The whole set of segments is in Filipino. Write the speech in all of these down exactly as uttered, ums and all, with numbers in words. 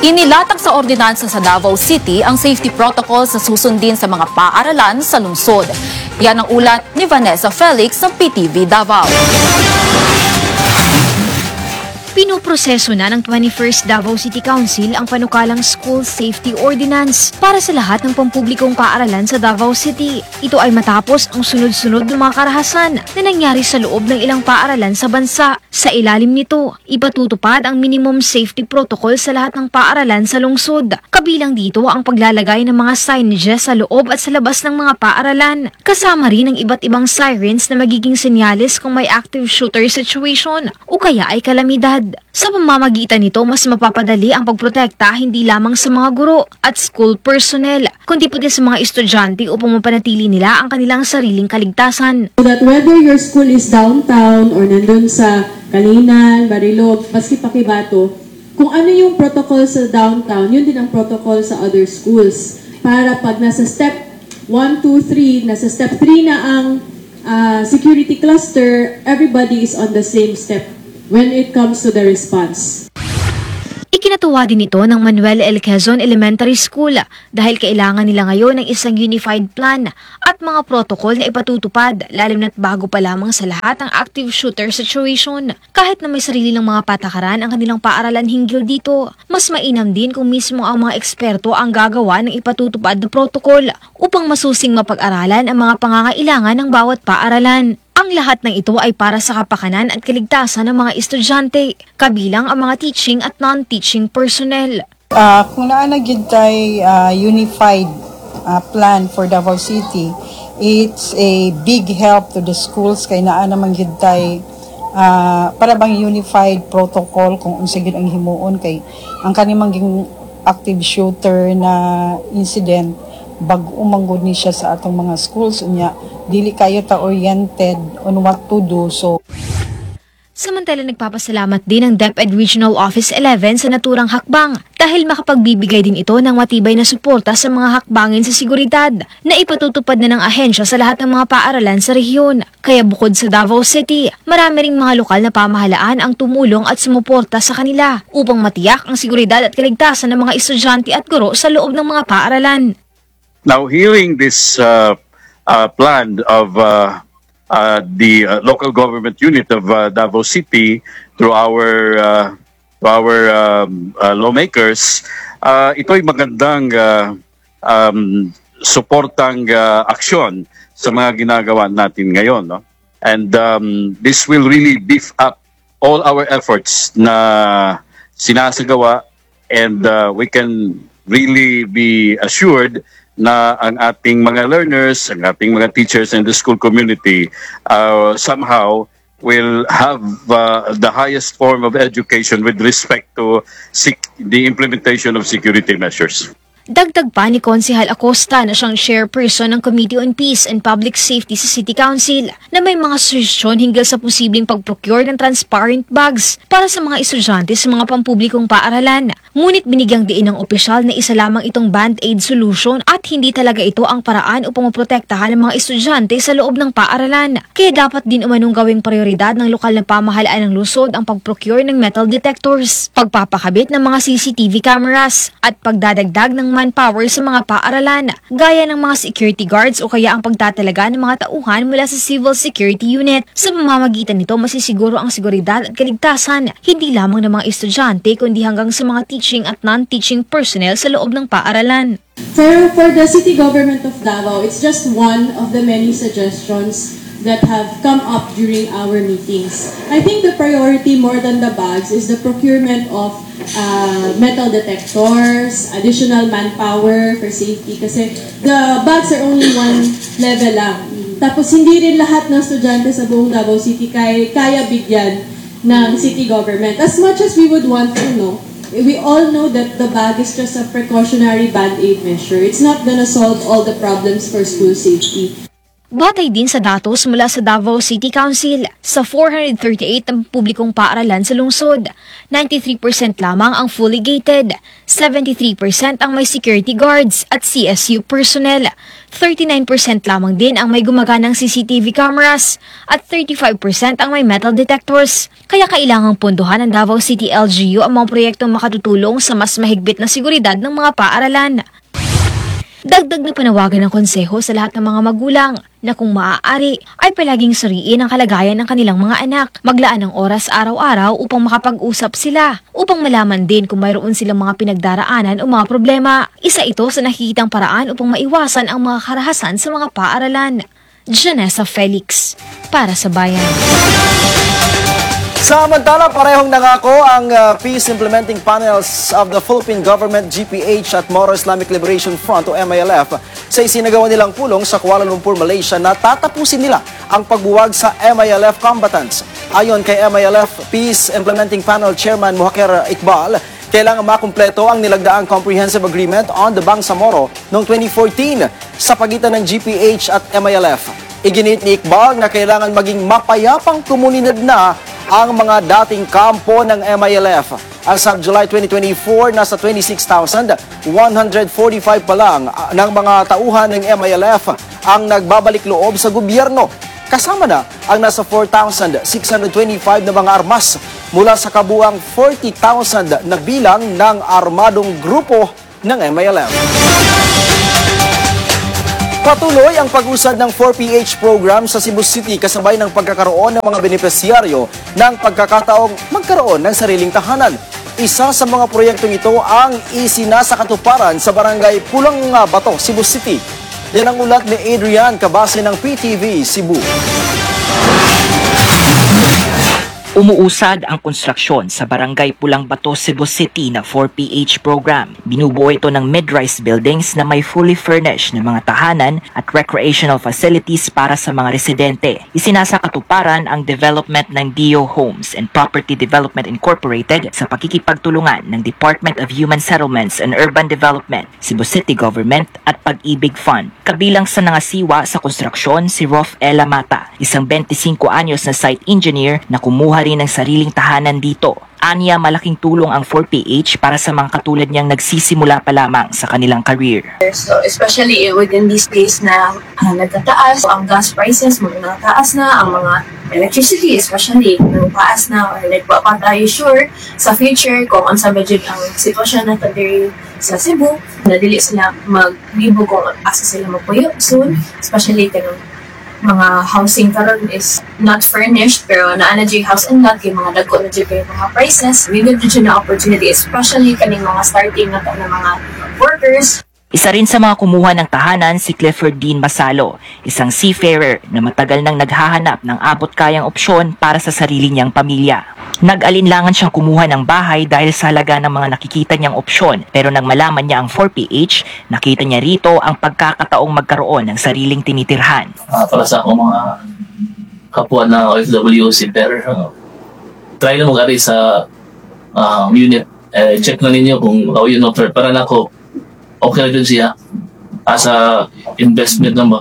Inilatag sa ordinansa sa Davao City ang safety protocol sa susundin sa mga paaralan sa lungsod. Yan ang ulat ni Vanessa Felix ng P T V Davao. Pinoproseso na ng twenty-first Davao City Council ang panukalang School Safety Ordinance para sa lahat ng pampublikong paaralan sa Davao City. Ito ay matapos ang sunod-sunod ng mga karahasan na nangyari sa loob ng ilang paaralan sa bansa. Sa ilalim nito, ipatutupad ang minimum safety protocol sa lahat ng paaralan sa lungsod. Kabilang dito ang paglalagay ng mga signages sa loob at sa labas ng mga paaralan. Kasama rin ang iba't ibang sirens na magiging senyales kung may active shooter situation o kaya ay kalamidad. Sa pamamagitan nito, mas mapapadali ang pagprotekta hindi lamang sa mga guro at school personnel, kundi pati sa mga estudyante upang mapanatili nila ang kanilang sariling kaligtasan. So that whether your school is downtown or nandun sa Kalinan, Barilog, maski Pakibato, kung ano yung protocol sa downtown, yun din ang protocol sa other schools. Para pag nasa step one, two, three, nasa step three na ang uh, security cluster, everybody is on the same step when it comes to the response. Ikinatuwa din ito ng Manuel L. Quezon Elementary School dahil kailangan nila ngayon ng isang unified plan at mga protocol na ipatutupad lalo na't bago pa lamang sa lahat ang active shooter situation. Kahit na may sarili ng mga patakaran ang kanilang paaralan hinggil dito, mas mainam din kung mismo ang mga eksperto ang gagawa ng ipatutupad na protocol upang masusing mapag-aralan ang mga pangangailangan ng bawat paaralan. Ang lahat ng ito ay para sa kapakanan at kaligtasan ng mga estudyante, kabilang ang mga teaching at non-teaching personnel. Uh, kung naanagid tayo uh, unified uh, plan for Davao City, it's a big help to the schools kay naa naman gid tayo uh, para bang unified protocol kung unsa gid ang himuon kay ang kanimang active shooter na incident bag umanggod ni siya sa atong mga schools unya dili kayo ta oriented on what to do. So samantala, nagpapasalamat din ang DepEd Regional Office eleven sa naturang hakbang dahil makapagbibigay din ito ng matibay na suporta sa mga hakbangin sa seguridad na ipatutupad na ng ahensya sa lahat ng mga paaralan sa rehiyon. Kaya bukod sa Davao City, marami ring mga lokal na pamahalaan ang tumulong at sumuporta sa kanila upang matiyak ang seguridad at kaligtasan ng mga estudyante at guro sa loob ng mga paaralan. Now, hearing this uh, uh, plan of uh, uh, the uh, local government unit of uh, Davao City through our uh, to our um, uh, lawmakers, uh, ito'y magandang uh, um, suportang uh, aksyon sa mga ginagawa natin ngayon, no? And um, this will really beef up all our efforts na sinasagawa, and uh, we can really be assured na ang ating mga learners, ang ating mga teachers and the school community uh, somehow will have uh, the highest form of education with respect to the implementation of security measures. Dagdag pa ni Konsehal Acosta na siyang chairperson ng Committee on Peace and Public Safety sa City Council na may mga suhestyon hinggil sa posibleng pag-procure ng transparent bags para sa mga estudyante sa mga pampublikong paaralan. Ngunit binigyang diin ng opisyal na isa lamang itong band-aid solution at hindi talaga ito ang paraan upang maprotektahan ng mga estudyante sa loob ng paaralan. Kaya dapat din umanong gawing prioridad ng lokal na pamahalaan ng lungsod ang pag-procure ng metal detectors, pagpapakabit ng mga C C T V cameras at pagdadagdag ng manpower sa mga paaralan, gaya ng mga security guards o kaya ang pagtatalaga ng mga tauhan mula sa Civil Security Unit. Sa pamamagitan nito, masisiguro ang seguridad at kaligtasan, hindi lamang ng mga estudyante kundi hanggang sa mga teaching at non-teaching personnel sa loob ng paaralan. For, for the City Government of Davao, it's just one of the many suggestions that have come up during our meetings. I think the priority more than the bags is the procurement of uh, metal detectors, additional manpower for safety kasi the bags are only one level lang. Tapos hindi rin lahat ng estudyante sa buong Davao City kaya, kaya bigyan ng city government. As much as we would want to know, we all know that the bag is just a precautionary band-aid measure. It's not gonna solve all the problems for school safety. Batay din sa datos mula sa Davao City Council, sa four hundred thirty-eight na publikong paaralan sa lungsod, ninety-three percent lamang ang fully gated, seventy-three percent ang may security guards at C S U personnel, thirty-nine percent lamang din ang may gumaganang C C T V cameras, at thirty-five percent ang may metal detectors. Kaya kailangang punduhan ng Davao City L G U ang mga proyektong makatutulong sa mas mahigpit na seguridad ng mga paaralan. Dagdag na panawagan ng konseho sa lahat ng mga magulang na kung maaari ay palaging suriin ang kalagayan ng kanilang mga anak, maglaan ng oras araw-araw upang makapag-usap sila, upang malaman din kung mayroon silang mga pinagdaraanan o mga problema. Isa ito sa nakikitang paraan upang maiwasan ang mga karahasan sa mga paaralan. Janessa Felix, para sa Bayan. Samantala, parehong nangako ang uh, Peace Implementing Panels of the Philippine Government, G P H at Moro Islamic Liberation Front o M I L F sa isinagawa nilang pulong sa Kuala Lumpur, Malaysia na tatapusin nila ang pagbuwag sa M I L F combatants. Ayon kay M I L F Peace Implementing Panel Chairman Muhakkar Iqbal, kailangan makumpleto ang nilagdaang Comprehensive Agreement on the Bangsamoro noong twenty fourteen sa pagitan ng G P H at M I L F. Iginit ni Iqbal na kailangan maging mapayapang komunidad na ang mga dating kampo ng M I L F. As of July twenty twenty-four, nasa twenty-six thousand one hundred forty-five pa lang ng mga tauhan ng M I L F ang nagbabalik loob sa gobyerno. Kasama na ang nasa four thousand six hundred twenty-five na mga armas mula sa kabuang forty thousand na bilang ng armadong grupo ng M I L F. Patuloy ang pag-usad ng four P H program sa Cebu City kasabay ng pagkakaroon ng mga benepisyaryo ng pagkakataong magkaroon ng sariling tahanan. Isa sa mga proyektong ito ang isinasakatuparan sa barangay Pulang Bato, Cebu City. Yan ang ulat ni Adrian Cabase ng P T V Cebu. Umuusad ang konstruksyon sa Barangay Pulang Bato, Cebu City na four P H program. Binubuo ito ng mid-rise buildings na may fully furnished na mga tahanan at recreational facilities para sa mga residente. Isinasakatuparan ang development ng D O Homes and Property Development Incorporated sa pakikipagtulungan ng Department of Human Settlements and Urban Development, Cebu City Government at Pag-ibig Fund. Kabilang sa nangasiwa sa konstruksyon si Rolf Ella Mata, isang twenty-five anyos na site engineer na kumuha rin ng sariling tahanan dito. Aniya, malaking tulong ang four P H para sa mga katulad niyang nagsisimula pa lamang sa kanilang career. So especially within these days na uh, nagtataas, ang gas prices mga nagtaas na, ang mga electricity especially nagtaas na, or like pa tayo sure sa future kung ang sa budget ang sitwasyon na tayo sa Cebu, nadili sila mag-libo kung asa sila magpuyo soon, especially kanong mga housing karon is not furnished pero naana jay house and lot kay mga dagko na jay mga prices. We need to na opportunity especially kaning mga starting na ng mga workers. Isa rin sa mga kumuha ng tahanan si Clifford Dean Masalo, isang seafarer na matagal nang naghahanap ng abot-kayang opsyon para sa sarili niyang pamilya. Nag-alinlangan siyang kumuha ng bahay dahil sa halaga ng mga nakikita niyang opsyon, pero nang malaman niya ang four P H, nakita niya rito ang pagkakataong magkaroon ng sariling tinitirhan. Uh, para sa akong mga kapwa na O F W seafarer, uh, try na mag-ari sa uh, unit. Uh, check na ninyo kung uh, yun offer para na ako okay na dun siya as a investment naman.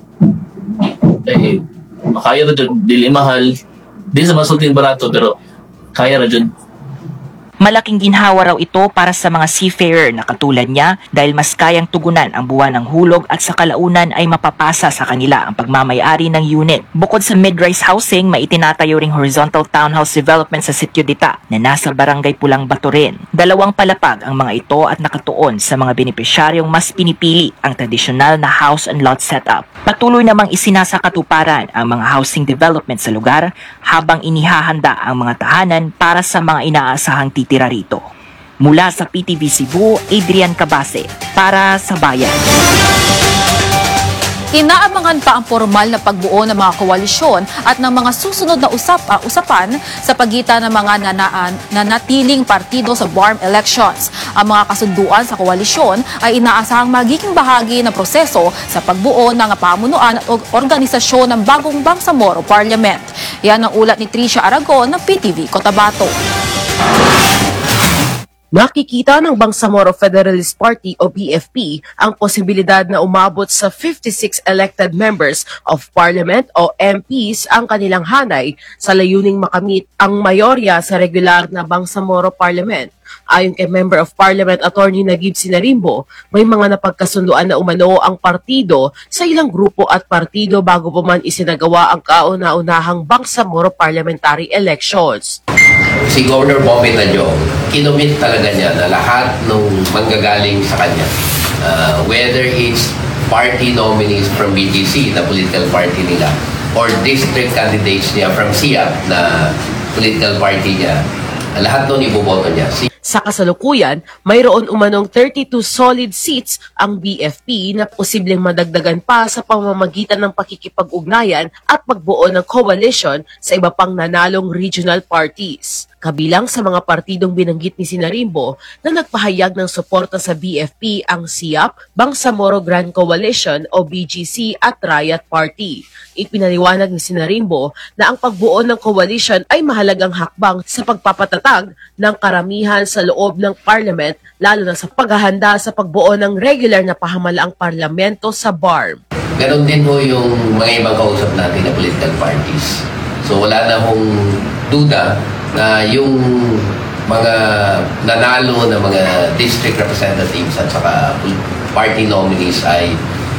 Eh, makaya na dun, dili mahal. Di sa masulting barato, pero kaya na dun. Malaking ginhawa raw ito para sa mga seafarer na katulad niya dahil mas kayang tugunan ang buwan ng hulog at sa kalaunan ay mapapasa sa kanila ang pagmamayari ng unit. Bukod sa mid-rise housing, may itinatayo ring horizontal townhouse development sa Sitio Dita na nasa Barangay Pulang Bato rin. Dalawang palapag ang mga ito at nakatuon sa mga benepisyaryong mas pinipili ang tradisyonal na house and lot setup. Patuloy namang isinasakatuparan ang mga housing development sa lugar habang inihahanda ang mga tahanan para sa mga inaasahang titira rito. Mula sa P T V Cebu, Adrian Cabase, para sa Bayan. Inaabangan pa ang formal na pagbuo ng mga koalisyon at ng mga susunod na usap, uh, usapan sa pagitan ng mga nanaan, nanatiling partido sa B A R M elections. Ang mga kasunduan sa koalisyon ay inaasahang magiging bahagi ng proseso sa pagbuo ng pamunuan at organisasyon ng bagong Bangsamoro Parliament. Yan ang ulat ni Tricia Aragon ng P T V Cotabato. Nakikita ng Bangsamoro Federalist Party o B F P ang posibilidad na umabot sa fifty-six elected members of parliament o M Ps ang kanilang hanay sa layuning makamit ang mayorya sa regular na Bangsamoro Parliament. Ayon kay Member of Parliament Attorney Nagib Sinarimbo, may mga napagkasunduan na umano ang partido sa ilang grupo at partido bago pa man isinagawa ang kauna-unahang Bangsamoro Parliamentary Elections. Si Governor Bobby Tadyo, kinumit talaga niya na lahat ng manggagaling sa kanya, uh, whether it's party nominees from B G C, na political party nila, or district candidates niya from S I A P, na political party niya, lahat nun iboboto niya. Si Sa kasalukuyan, mayroon umanong thirty-two solid seats ang B F P na posibleng madagdagan pa sa pamamagitan ng pakikipag-ugnayan at pagbuo ng coalition sa iba pang nanalong regional parties. Kabilang sa mga partidong binanggit ni Sinarimbo na nagpahayag ng suporta sa B F P ang S I A P, Bangsamoro Grand Coalition o B G C at Riot Party. Ipinaliwanag ni Sinarimbo na ang pagbuo ng coalition ay mahalagang hakbang sa pagpapatatag ng karamihan sa loob ng parliament, lalo na sa paghahanda sa pagbuo ng regular na pahamalaang parlamento sa B A R M. ganon din ho yung mga ibang kausap natin na political parties. So wala na hong duda na yung mga nanalo na mga district representatives at saka party nominees ay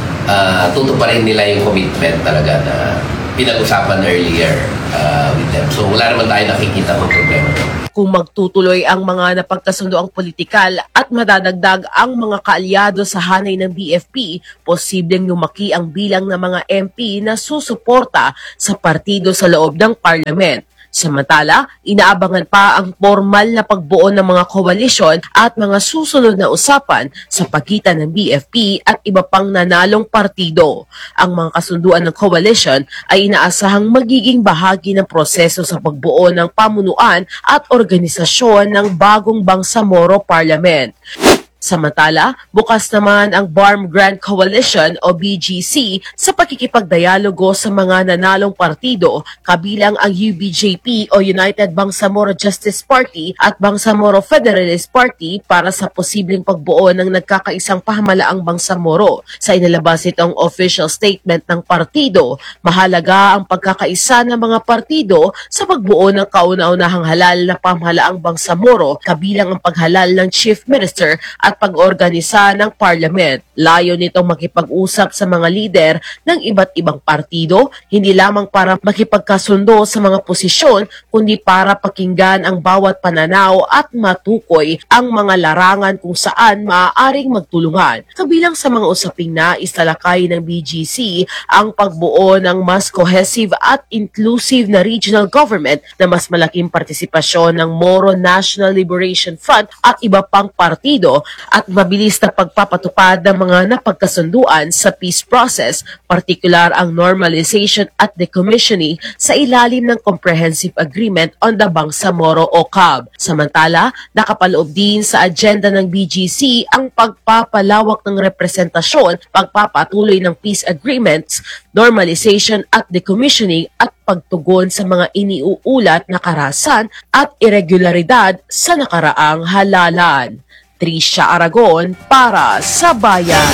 uh, tutuparin nila yung commitment talaga na pinag-usapan earlier uh, with them. So wala naman tayo nakikita ng problema doon. Kung magtutuloy ang mga napagkasundoang politikal at madadagdag ang mga kaalyado sa hanay ng B F P, posibleng lumaki ang bilang ng mga M P na susuporta sa partido sa loob ng parliament. Samantala, inaabangan pa ang formal na pagbuo ng mga koalisyon at mga susunod na usapan sa pagitan ng B F P at iba pang nanalong partido. Ang mga kasunduan ng coalition ay inaasahang magiging bahagi ng proseso sa pagbuo ng pamunuan at organisasyon ng bagong Bangsamoro Parliament. Samantala, bukas naman ang B A R M Grand Coalition o B G C sa pakikipagdialogo sa mga nanalong partido kabilang ang U B J P o United Bangsamoro Justice Party at Bangsamoro Federalist Party para sa posibleng pagbuo ng nagkakaisang pahamalaang Bangsamoro. Sa inilabas itong official statement ng partido, mahalaga ang pagkakaisa ng mga partido sa pagbuo ng kauna-unahang halal na pamahalaang Bangsamoro kabilang ang paghalal ng Chief Minister at pag-organisa ng parliament. Layo nitong makipag-usap sa mga lider ng iba't ibang partido, hindi lamang para makipagkasundo sa mga posisyon, kundi para pakinggan ang bawat pananaw at matukoy ang mga larangan kung saan maaaring magtulungan. Kabilang sa mga usaping na istalakay ng B G C ang pagbuo ng mas cohesive at inclusive na regional government na mas malaking partisipasyon ng Moro National Liberation Front at iba pang partido at mabilis na pagpapatupad ng mga napagkasunduan sa peace process, partikular ang normalization at decommissioning sa ilalim ng Comprehensive Agreement on the Bangsamoro o C A B. Samantala, nakapaloob din sa agenda ng B G C ang pagpapalawak ng representasyon, pagpapatuloy ng peace agreements, normalization at decommissioning at pagtugon sa mga iniuulat na karahasan at irregularidad sa nakaraang halalan. Trisha Aragon para sa Bayan.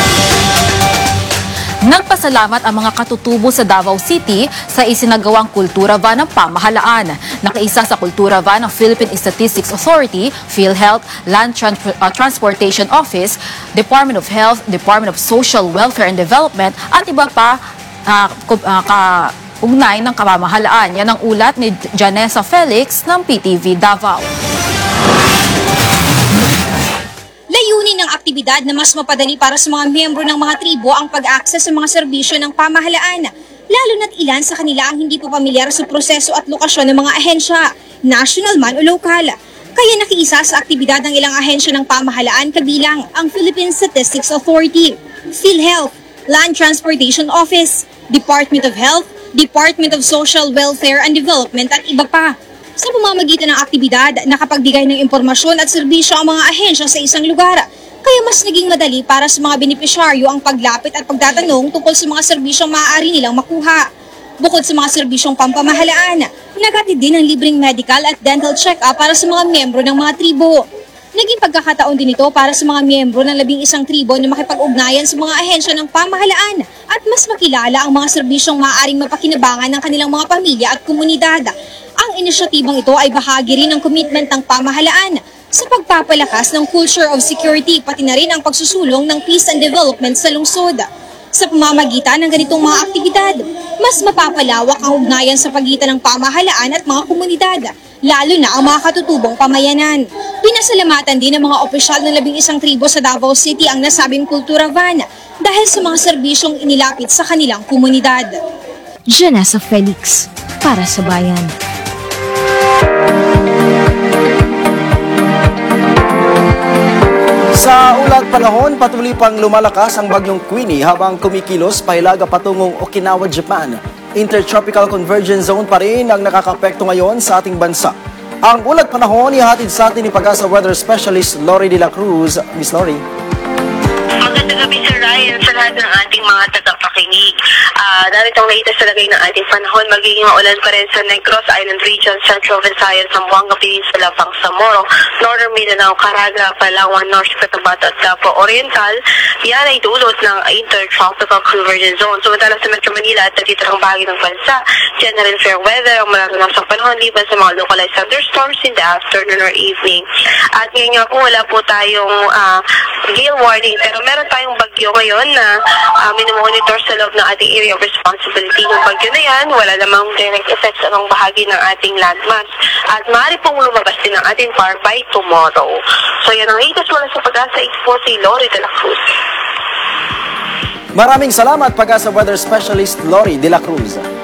Nagpasalamat ang mga katutubo sa Davao City sa isinagawang Kultura Van ng pamahalaan. Nakaisa sa Kultura Van ng Philippine Statistics Authority, PhilHealth, Land Tran- uh, Transportation Office, Department of Health, Department of Social Welfare and Development at iba pa uh, uh, ka ugnay ng kapamahalaan. Yan ang ulat ni Janessa Felix ng P T V Davao. Layunin ng aktibidad na mas mapadali para sa mga miyembro ng mga tribo ang pag-access sa mga serbisyo ng pamahalaan, lalo na't ilan sa kanila ang hindi pa pamilyar sa proseso at lokasyon ng mga ahensya, national man o lokal. Kaya nakiisa sa aktibidad ng ilang ahensya ng pamahalaan kabilang ang Philippine Statistics Authority, PhilHealth, Land Transportation Office, Department of Health, Department of Social Welfare and Development at iba pa. Sa pamamagitan ng aktibidad, nakapagbigay ng impormasyon at serbisyo ang mga ahensya sa isang lugar. Kaya mas naging madali para sa mga benepisyaryo ang paglapit at pagtatanong tungkol sa mga serbisyong maaari nilang makuha. Bukod sa mga serbisyong pampamahalaan, naghatid din ng libreng medical at dental check-up para sa mga miyembro ng mga tribo. Naging pagkakataon din ito para sa mga miyembro ng labing isang tribo na makipag-ugnayan sa mga ahensya ng pamahalaan at mas makilala ang mga serbisyong maaaring mapakinabangan ng kanilang mga pamilya at komunidad. Ang inisyatibang ito ay bahagi rin ng commitment ng pamahalaan sa pagpapalakas ng culture of security pati na rin ang pagsusulong ng peace and development sa lungsod. Sa pamamagitan ng ganitong mga aktibidad, mas mapapalawak ang ugnayan sa pagitan ng pamahalaan at mga komunidad, lalo na ang mga katutubong pamayanan. Pinasalamatan din ng mga opisyal ng labing isang tribo sa Davao City ang nasabing kultura van dahil sa mga serbisyong inilapit sa kanilang komunidad. Janessa Felix, para sa Bayan. Sa ulat panahon, patuloy pang lumalakas ang bagyong Queenie habang kumikilos pahilaga patungong Okinawa, Japan. Intertropical Convergence Zone pa rin ang nakakapekto ngayon sa ating bansa. Ang ulat panahon ihatid sa atin ni Pag-asa Weather Specialist Lori De La Cruz. Miss Lori. Magandang gabi, Sir Ryan, sa lahat ng ating mga tagapakinig. Uh, narito ang latest sa lagay ng ating panahon. Magiging maulan pa rin sa Negros Island Region, Central Visayas, Zamboanga Peninsula, Bangsamoro, Northern Mindanao, Caraga, Palawan, North Cotabato at Davao Oriental. Yan ay dulot ng Intertropical Convergence Zone. Sumantala sa Metro Manila at natitirang bahagi ng bansa, general fair weather ang mararanasang panahon liban sa mga localized thunderstorms in the afternoon or evening. At ngayon nga po, wala po tayong uh, gale warning, pero meron tayong bagyo ngayon na uh, minumonitor sa loob ng ating area of responsibility. Yung bagyo na yan, wala namang direct effects anong bahagi ng ating landmass. At maaari pong lumabas din ang ating power by tomorrow. So yan ang latest mula sa Pag-asa. Ito po si Lori De La Cruz. Maraming salamat, Pag-asa Weather Specialist Lori De La Cruz.